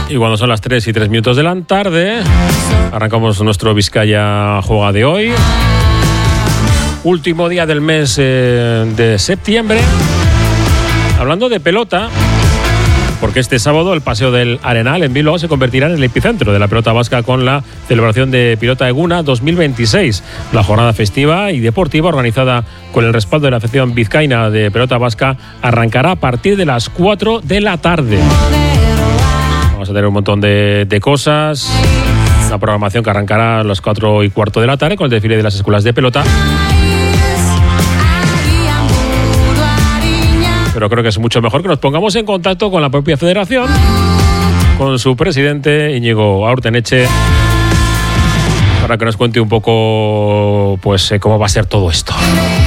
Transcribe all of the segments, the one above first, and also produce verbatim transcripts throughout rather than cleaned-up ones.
Y cuando son las tres y tres minutos de la tarde, arrancamos nuestro Vizcaya Juega de hoy. Último día del mes eh, de septiembre. Hablando de pelota, porque este sábado el Paseo del Arenal en Bilbao se convertirá en el epicentro de la pelota vasca con la celebración de Pilota Eguna dos mil veintiséis. La jornada festiva y deportiva organizada con el respaldo de la Federación Vizcaína de Pelota Vasca arrancará a partir de las cuatro de la tarde. Vamos a tener un montón de, de cosas. Una programación que arrancará a las cuatro y cuarto de la tarde con el desfile de las escuelas de pelota. Pero creo que es mucho mejor que nos pongamos en contacto con la propia federación, con su presidente Íñigo Aurteneche, para que nos cuente un poco pues cómo va a ser todo esto.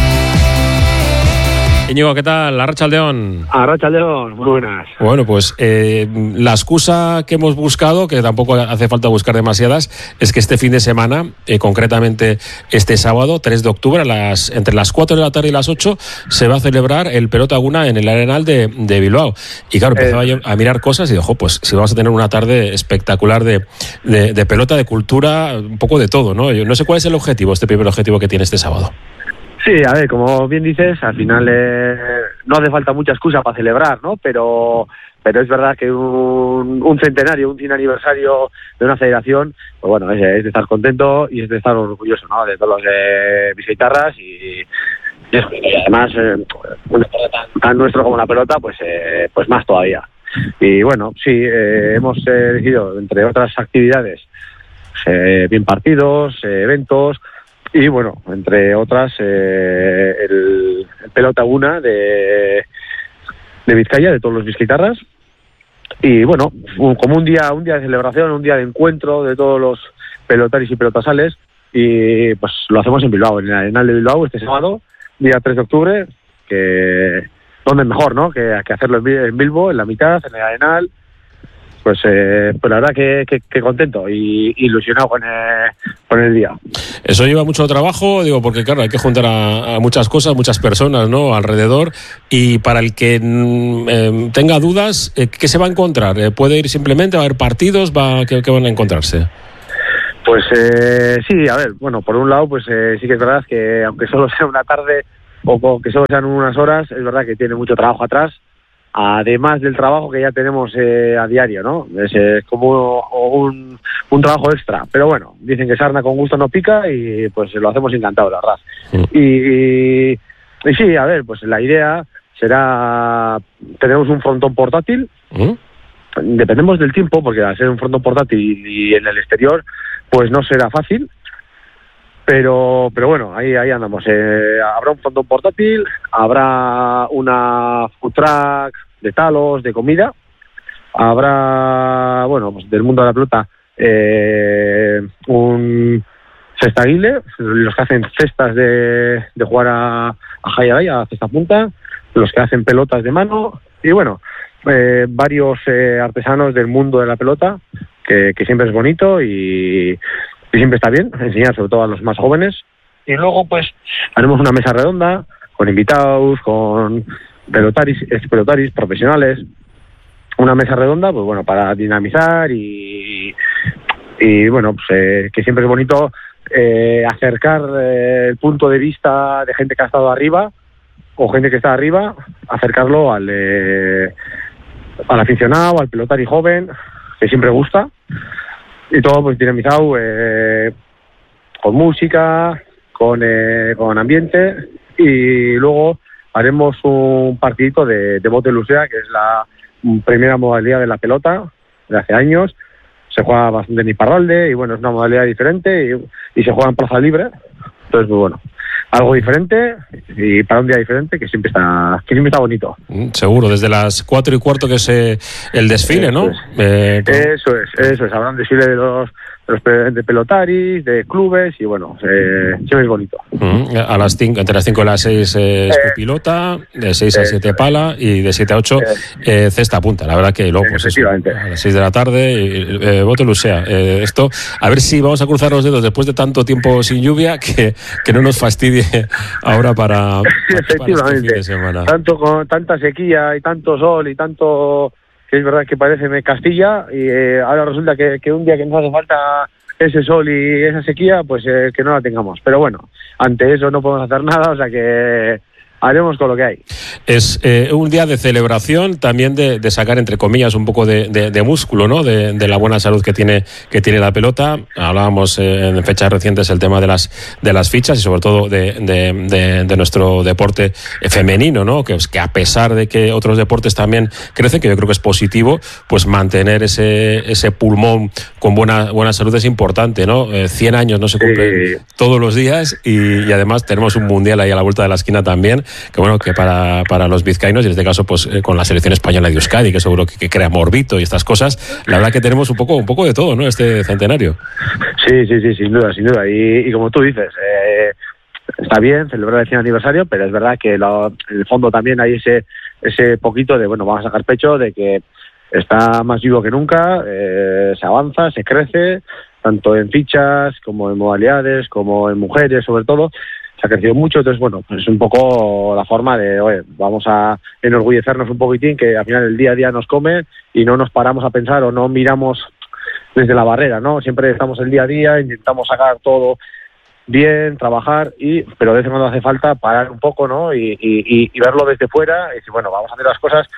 Íñigo, ¿qué tal? Arratsaldeon. Arratsaldeon, muy buenas. Bueno, pues eh, la excusa que hemos buscado, que tampoco hace falta buscar demasiadas, es que este fin de semana, eh, concretamente este sábado, tres de octubre, a las, entre las cuatro de la tarde y las ocho, se va a celebrar el Pelota Eguna en el Arenal de, de Bilbao. Y claro, empezaba eh, yo a mirar cosas y dijo, pues si vamos a tener una tarde espectacular de, de, de pelota, de cultura, un poco de todo, ¿no? Yo no sé cuál es el objetivo, este primer objetivo que tiene este sábado. Sí, a ver, como bien dices, al final eh, no hace falta mucha excusa para celebrar, ¿no? Pero pero es verdad que un, un centenario, un cien aniversario de una federación, pues bueno, es, es de estar contento y es de estar orgulloso, ¿no? De todos los eh, vizcaitarras y, y, eso, y además eh, un deporte tan, tan nuestro como la pelota, pues eh, pues más todavía. Y bueno, sí, eh, hemos eh, decidido, entre otras actividades, eh, bien partidos, eh, eventos. Y bueno, entre otras, eh, el, el Pelota Eguna de, de Vizcaya, de todos los vizcaitarras. Y bueno, un, como un día un día de celebración, un día de encuentro de todos los pelotaris y pelotasales. Y pues lo hacemos en Bilbao, en el Arenal de Bilbao, este sábado, día tres de octubre. Que ¿dónde es mejor, no? Que, que hacerlo en, en Bilbao, en la mitad, en el Arenal. Pues, eh, pues la verdad que, que, que contento y ilusionado con el, con el día. Eso lleva mucho trabajo, digo, porque claro, hay que juntar a, a muchas cosas, muchas personas, ¿no? Alrededor. Y para el que eh, tenga dudas, eh, ¿qué se va a encontrar? Eh, ¿Puede ir simplemente? ¿Va a haber partidos? ¿Va, qué, qué van a encontrarse? Pues eh, sí, a ver, bueno, por un lado, pues eh, sí que es verdad que aunque solo sea una tarde o que solo sean unas horas, es verdad que tiene mucho trabajo atrás. Además del trabajo que ya tenemos eh, a diario, ¿no? Es eh, como un, un trabajo extra. Pero bueno, dicen que sarna con gusto no pica y pues lo hacemos encantado, la verdad. Mm. Y, y, y sí, a ver, pues la idea será... Tenemos un frontón portátil. Mm. Dependemos del tiempo, porque al ser un frontón portátil y, y en el exterior, pues no será fácil. Pero pero bueno, ahí ahí andamos. Eh, habrá un frontón portátil, habrá una food truck de talos, de comida, habrá, bueno, pues del mundo de la pelota, eh, un cestaguile, los que hacen cestas de, de jugar a, a jai a cesta punta, los que hacen pelotas de mano, y bueno, eh, varios eh, artesanos del mundo de la pelota, que, que siempre es bonito y... Y siempre está bien enseñar, sobre todo a los más jóvenes. Y luego, pues, haremos una mesa redonda con invitados, con pelotaris, ex pelotaris profesionales. Una mesa redonda, pues bueno, para dinamizar y, y bueno, pues eh, que siempre es bonito eh, acercar eh, el punto de vista de gente que ha estado arriba o gente que está arriba, acercarlo al, eh, al aficionado, al pelotari joven, que siempre gusta. Y todo pues dinamizado eh, con música, con, eh, con ambiente, y luego haremos un partidito de, de bote lucea, que es la primera modalidad de la pelota de hace años. Se juega bastante en Iparralde y bueno, es una modalidad diferente y, y se juega en plaza libre. Entonces, pues bueno, algo diferente y para un día diferente que siempre está que siempre está bonito. Mm, seguro, desde las cuatro y cuarto que es eh, el desfile, eso ¿no? Es. Eh, eso es, eso es. Habrá un desfile de los, de los de pelotaris, de clubes y bueno, eh, siempre es bonito. Mm, a las cinco, entre las cinco y las seis eh, es pilota, de seis a siete pala y de siete a ocho eh, cesta punta. La verdad que luego pues eso, a las seis de la tarde eh, bote lucea. Eh, esto, a ver si vamos a cruzar los dedos después de tanto tiempo sin lluvia que, que no nos fastidie ahora para, efectivamente, para este fin de semana. Tanto con tanta sequía y tanto sol y tanto que es verdad que parece me Castilla y eh, ahora resulta que, que un día que nos hace falta ese sol y esa sequía, pues eh, que no la tengamos. Pero bueno, ante eso no podemos hacer nada, o sea que haremos con lo que hay. Es eh, un día de celebración, también de, de sacar, entre comillas, un poco de, de, de músculo, ¿no? De, de la buena salud que tiene que tiene la pelota. Hablábamos eh, en fechas recientes el tema de las de las fichas y sobre todo de, de, de, de nuestro deporte femenino, ¿no? Que, que a pesar de que otros deportes también crecen, que yo creo que es positivo, pues mantener ese ese pulmón con buena buena salud es importante, ¿no? Eh, cien años no se cumplen sí. todos los días y, y además tenemos un mundial ahí a la vuelta de la esquina también. Que bueno, que para, para los vizcaínos, y en este caso pues eh, con la selección española de Euskadi, que seguro que, que crea morbito y estas cosas, la verdad que tenemos un poco un poco de todo, ¿no? Este centenario. Sí, sí, sí, sin duda, sin duda. Y, y como tú dices, eh, está bien celebrar el cien aniversario, pero es verdad que lo, en el fondo también hay ese ese poquito de, bueno, vamos a sacar pecho de que está más vivo que nunca, eh, se avanza, se crece, tanto en fichas como en modalidades, como en mujeres sobre todo. Se ha crecido mucho, entonces bueno, pues es un poco la forma de, oye, vamos a enorgullecernos un poquitín, que al final el día a día nos come y no nos paramos a pensar o no miramos desde la barrera, ¿no? Siempre estamos el día a día, intentamos sacar todo bien, trabajar, y pero de vez en cuando hace falta parar un poco, ¿no? Y, y, y verlo desde fuera y decir, bueno, vamos a hacer las cosas,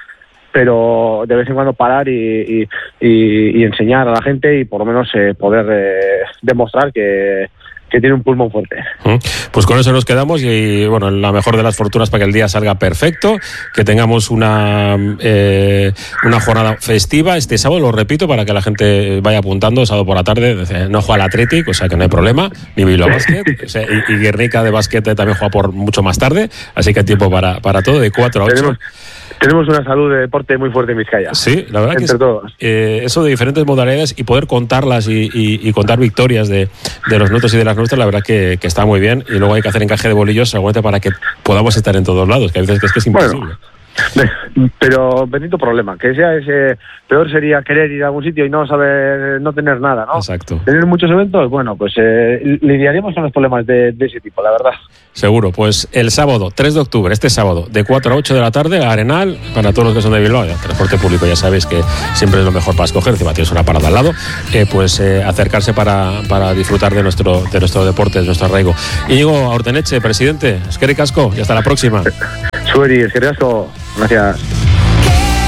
pero de vez en cuando parar y, y, y, y enseñar a la gente y por lo menos eh, poder eh, demostrar que que tiene un pulmón fuerte. Pues con eso nos quedamos y bueno, la mejor de las fortunas para que el día salga perfecto, que tengamos una eh, una jornada festiva este sábado, lo repito, para que la gente vaya apuntando, sábado por la tarde, no juega el Athletic, o sea que no hay problema, ni Bilbao Basket, o sea, y, y Guernica de básquet también juega por mucho más tarde, así que hay tiempo para, para todo, de cuatro a ocho. Tenemos, tenemos una salud de deporte muy fuerte en Vizcaya. Sí, la verdad entre que es, todos. Eh, eso de diferentes modalidades y poder contarlas y, y, y contar victorias de, de los nuestros y de las nuestras, la verdad que, que está muy bien, y luego hay que hacer encaje de bolillos seguramente para que podamos estar en todos lados, que a veces que es, que es imposible. Bueno, pero bendito problema, que sea ese, peor sería querer ir a algún sitio y no saber, no tener nada, ¿no? Exacto. Tener muchos eventos, bueno, pues eh, lidiaríamos con los problemas de, de ese tipo, la verdad. Seguro, pues el sábado, tres de octubre, este sábado, de cuatro a ocho de la tarde, Arenal, para todos los que son de Bilbao, el transporte público ya sabéis que siempre es lo mejor para escoger, encima tienes una parada al lado, eh, pues eh, acercarse para, para disfrutar de nuestro, de nuestro deporte, de nuestro arraigo. Íñigo Aurteneche, presidente, eskerrik asko y hasta la próxima. Sueri, eskerrik asko, gracias.